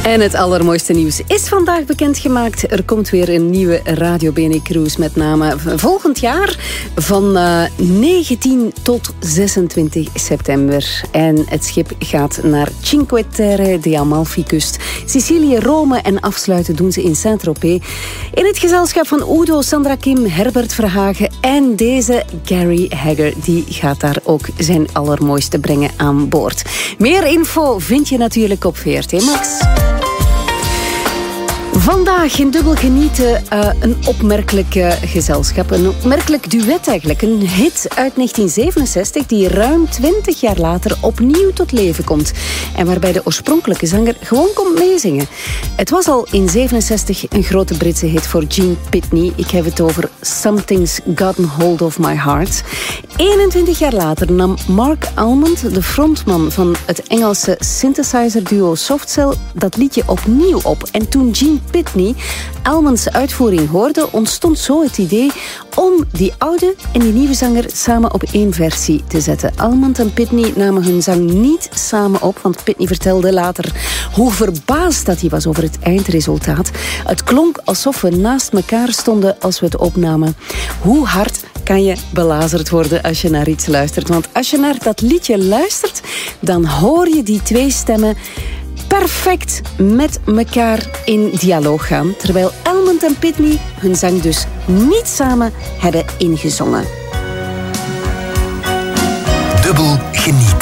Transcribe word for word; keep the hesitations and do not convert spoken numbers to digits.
En het allermooiste nieuws is vandaag bekendgemaakt. Er komt weer een nieuwe Radio B N E Cruise met name volgend jaar van uh, negentien tot zesentwintig september. En het schip gaat naar Cinque Terre, de Amalfi-kust, Sicilië, Rome en afsluiten doen ze in Saint-Tropez. In het gezelschap van Udo, Sandra Kim, Herbert Verhagen en deze Gary Hagger. Die gaat daar ook zijn allermooiste brengen aan boord. Meer info vind je natuurlijk op V R T Max. Vandaag in Dubbel Genieten uh, een opmerkelijk uh, gezelschap. Een opmerkelijk duet eigenlijk. Een hit uit negentien zevenenzestig die ruim twintig jaar later opnieuw tot leven komt. En waarbij de oorspronkelijke zanger gewoon komt meezingen. Het was al in zevenenzestig een grote Britse hit voor Gene Pitney. Ik heb het over Something's Gotten Hold of My Heart. eenentwintig jaar later nam Mark Almond, de frontman van het Engelse synthesizer-duo Softcell, dat liedje opnieuw op. En toen Gene Pitney Almonds uitvoering hoorde, ontstond zo het idee om die oude en die nieuwe zanger samen op één versie te zetten. Almond en Pitney namen hun zang niet samen op, want Pitney vertelde later hoe verbaasd dat hij was over het eindresultaat. Het klonk alsof we naast elkaar stonden als we het opnamen. Hoe hard kan je belazerd worden als je naar iets luistert? Want als je naar dat liedje luistert, dan hoor je die twee stemmen perfect met elkaar in dialoog gaan, terwijl Almond en Pitney hun zang dus niet samen hebben ingezongen. Dubbel genieten.